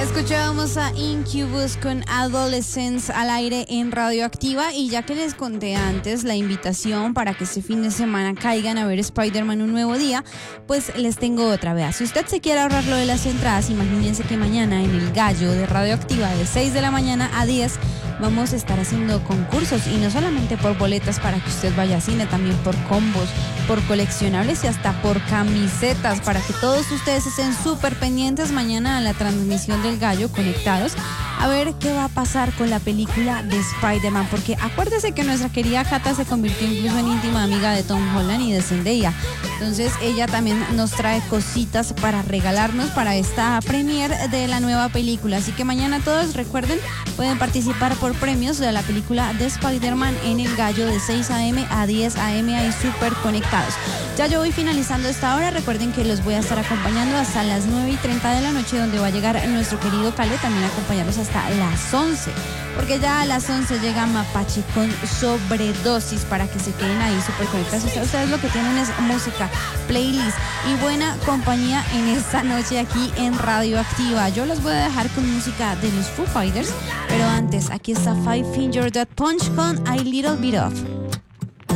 Escuchábamos a Incubus con Adolescence al aire en Radioactiva, y ya que les conté antes la invitación para que este fin de semana caigan a ver Spider-Man Un Nuevo Día, pues les tengo otra vez. Si usted se quiere ahorrar lo de las entradas, imagínense que mañana en el Gallo de Radioactiva de 6 de la mañana a 10 vamos a estar haciendo concursos, y no solamente por boletas para que usted vaya a cine, también por combos, por coleccionables y hasta por camisetas, para que todos ustedes estén súper pendientes mañana a la transmisión del Gallo, conectados a ver qué va a pasar con la película de Spider-Man, porque acuérdese que nuestra querida Cata se convirtió incluso en íntima amiga de Tom Holland y de Zendaya. Entonces ella también nos trae cositas para regalarnos para esta premiere de la nueva película. Así que mañana todos, recuerden, pueden participar por premios de la película de Spider-Man en el Gallo de 6 a.m. a 10 a.m. ahí súper conectados. Ya yo voy finalizando esta hora. Recuerden que los voy a estar acompañando hasta las 9:30 de la noche, donde va a llegar nuestro querido Cale también a acompañarnos hasta las 11, porque ya a las 11 llega Mapache con Sobredosis, para que se queden ahí súper conectados. Ustedes lo que tienen es música, playlist y buena compañía en esta noche aquí en Radioactiva. Yo los voy a dejar con música de los Foo Fighters, pero antes aquí está Five Finger Death Punch con A Little Bit Of.